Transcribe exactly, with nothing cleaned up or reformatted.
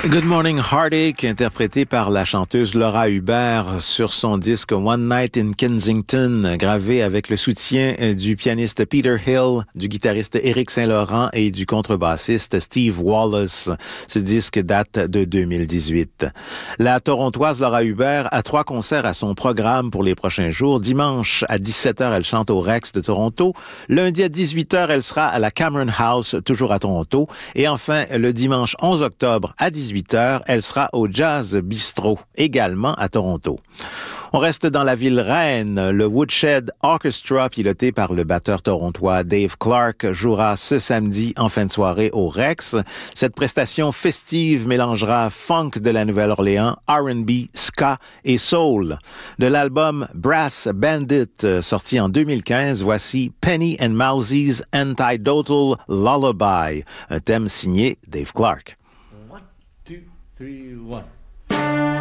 Good Morning Heartache, interprété par la chanteuse Laura Hubert sur son disque One Night in Kensington, gravé avec le soutien du pianiste Peter Hill, du guitariste Éric Saint-Laurent et du contrebassiste Steve Wallace. Ce disque date de deux mille dix-huit. La Torontoise Laura Hubert a trois concerts à son programme pour les prochains jours. Dimanche à dix-sept heures, elle chante au Rex de Toronto. Lundi à dix-huit heures, elle sera à la Cameron House, toujours à Toronto. Et enfin, le dimanche onze octobre à dix-huit heures, elle sera au Jazz Bistro, également à Toronto. On reste dans la ville reine. Le Woodshed Orchestra, piloté par le batteur torontois Dave Clark, jouera ce samedi en fin de soirée au Rex. Cette prestation festive mélangera funk de la Nouvelle-Orléans, R and B, ska et soul. De l'album Brass Bandit, sorti en deux mille quinze, voici Penny and Mousie's Antidotal Lullaby, un thème signé Dave Clark. One, two, three, one.